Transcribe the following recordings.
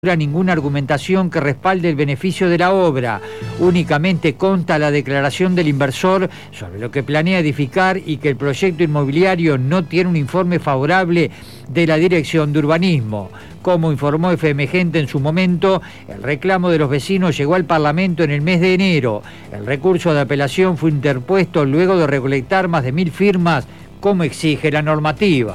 ninguna argumentación que respalde el beneficio de la obra. Únicamente consta la declaración del inversor sobre lo que planea edificar y que el proyecto inmobiliario no tiene un informe favorable de la Dirección de Urbanismo. Como informó FM Gente en su momento, el reclamo de los vecinos llegó al Parlamento en el mes de enero. El recurso de apelación fue interpuesto luego de recolectar más de 1000 firmas, como exige la normativa.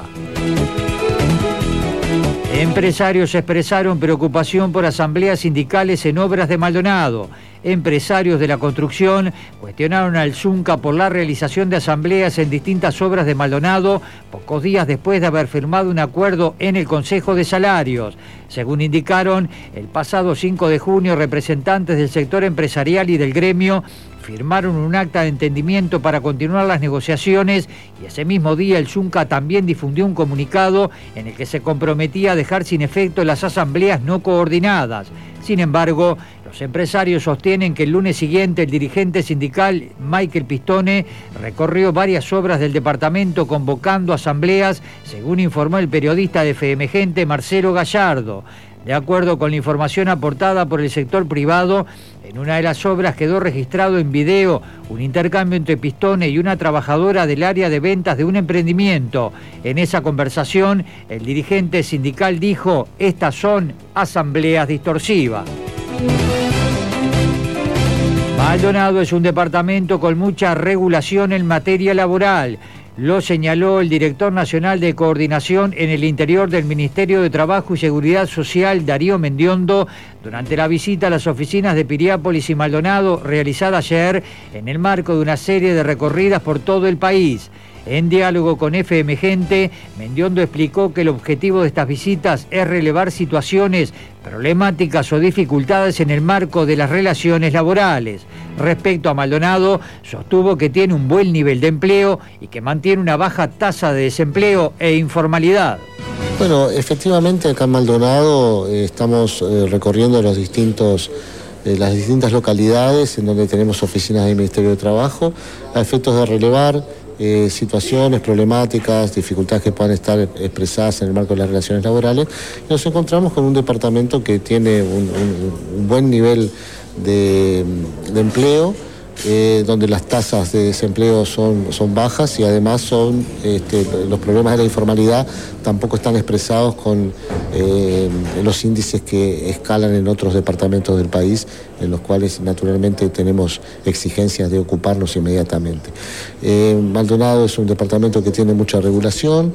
Empresarios expresaron preocupación por asambleas sindicales en obras de Maldonado. Empresarios de la construcción cuestionaron al Zunca por la realización de asambleas en distintas obras de Maldonado, pocos días después de haber firmado un acuerdo en el Consejo de Salarios. Según indicaron, el pasado 5 de junio, representantes del sector empresarial y del gremio firmaron un acta de entendimiento para continuar las negociaciones y ese mismo día el Zunca también difundió un comunicado en el que se comprometía a dejar sin efecto las asambleas no coordinadas. Sin embargo, los empresarios sostienen que el lunes siguiente el dirigente sindical Michael Pistone recorrió varias obras del departamento convocando asambleas, según informó el periodista de FM Gente Marcelo Gallardo. De acuerdo con la información aportada por el sector privado, en una de las obras quedó registrado en video un intercambio entre Pistone y una trabajadora del área de ventas de un emprendimiento. En esa conversación, el dirigente sindical dijo: "Estas son asambleas distorsivas". Maldonado es un departamento con mucha regulación en materia laboral. Lo señaló el director nacional de coordinación en el interior del Ministerio de Trabajo y Seguridad Social, Darío Mendiondo, durante la visita a las oficinas de Piriápolis y Maldonado realizada ayer en el marco de una serie de recorridas por todo el país. En diálogo con FM Gente, Mendiondo explicó que el objetivo de estas visitas es relevar situaciones problemáticas o dificultades en el marco de las relaciones laborales. Respecto a Maldonado, sostuvo que tiene un buen nivel de empleo y que mantiene una baja tasa de desempleo e informalidad. Bueno, efectivamente acá en Maldonado estamos recorriendo las distintas localidades en donde tenemos oficinas del Ministerio de Trabajo a efectos de relevar situaciones, problemáticas, dificultades que puedan estar expresadas en el marco de las relaciones laborales. Nos encontramos con un departamento que tiene un buen nivel de empleo, donde las tasas de desempleo son bajas y además los problemas de la informalidad tampoco están expresados con los índices que escalan en otros departamentos del país, en los cuales naturalmente tenemos exigencias de ocuparnos inmediatamente. Maldonado es un departamento que tiene mucha regulación,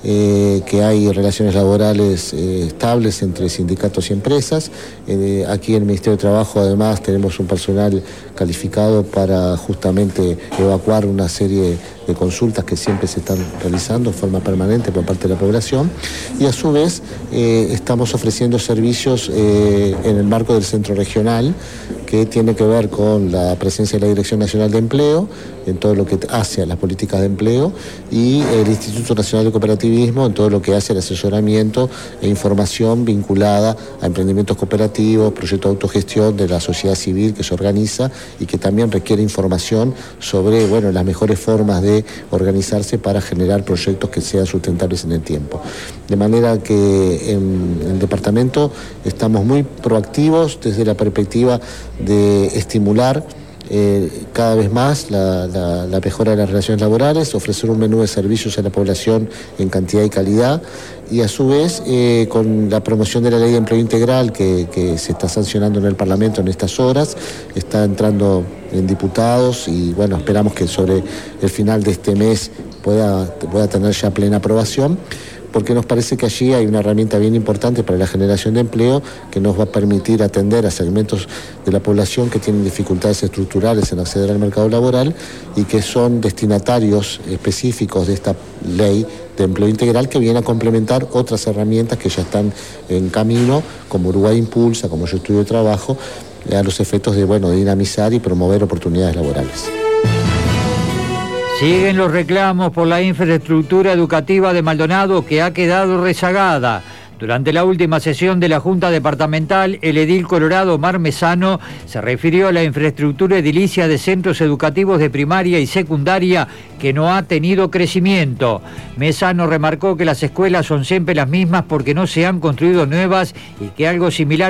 que hay relaciones laborales estables entre sindicatos y empresas. Aquí en el Ministerio de Trabajo además tenemos un personal calificado para justamente evacuar una serie de consultas que siempre se están realizando en forma permanente por parte de la población, y a su vez estamos ofreciendo servicios en el marco del centro regional, que tiene que ver con la presencia de la Dirección Nacional de Empleo en todo lo que hace a las políticas de empleo, y el Instituto Nacional de Cooperativismo en todo lo que hace el asesoramiento e información vinculada a emprendimientos cooperativos, proyectos de autogestión de la sociedad civil que se organiza y que también requiere información sobre las mejores formas de organizarse para generar proyectos que sean sustentables en el tiempo. De manera que en el departamento estamos muy proactivos desde la perspectiva de estimular cada vez más la mejora de las relaciones laborales, ofrecer un menú de servicios a la población en cantidad y calidad, y a su vez con la promoción de la Ley de Empleo Integral que se está sancionando en el Parlamento en estas horas, está entrando en diputados y esperamos que sobre el final de este mes pueda tener ya plena aprobación, porque nos parece que allí hay una herramienta bien importante para la generación de empleo que nos va a permitir atender a segmentos de la población que tienen dificultades estructurales en acceder al mercado laboral y que son destinatarios específicos de esta ley de empleo integral, que viene a complementar otras herramientas que ya están en camino, como Uruguay Impulsa, como Yo Estudio Trabajo, a los efectos de dinamizar y promover oportunidades laborales. Siguen los reclamos por la infraestructura educativa de Maldonado, que ha quedado rezagada. Durante la última sesión de la Junta Departamental, el edil colorado Omar Mesano se refirió a la infraestructura edilicia de centros educativos de primaria y secundaria que no ha tenido crecimiento. Mesano remarcó que las escuelas son siempre las mismas porque no se han construido nuevas y que algo similar